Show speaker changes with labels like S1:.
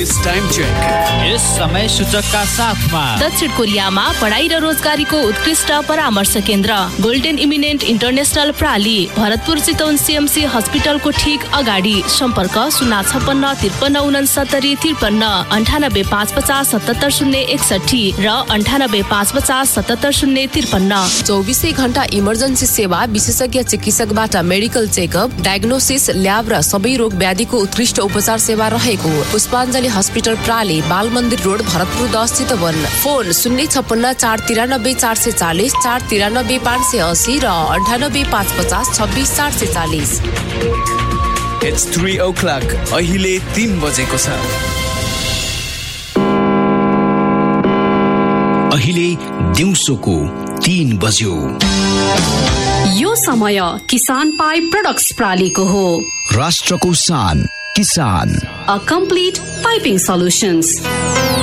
S1: This time check.
S2: यस समय सूचकका साथमा
S3: दक्षिण कोरियामा पढाइ र रोजगारीको उत्कृष्ट परामर्श केन्द्र golden eminent international प्राली Bharatpur Chitwan CMC हस्पिटलको ठीक अगाडि। सम्पर्क 056 53 69 53 98 550 77 061 र 98 550 77 053।
S4: 24 घण्टा इमर्जेन्सी सेवा, विशेषज्ञ चिकित्सकबाट मेडिकल चेकअप, डायग्नोसिस, ल्याब र सबै रोग व्याधिको उत्कृष्ट उपचार सेवा रहेको पुष्पाञ्जली हस्पिटल प्राली, बाल मन्दिर रोड, भरतपुर 10 चितवन। फोन 056 493 440 493 580 र 98 550 26 440।
S1: It's 3 o'clock. अहिले 3 बजेको छ।
S5: अहिले दिउँसोको 3 बज्यो।
S6: यो समय किसान पाइप प्रोडक्ट्स प्रालीको हो।
S5: राष्ट्रको शान किसान।
S6: A complete piping solutions.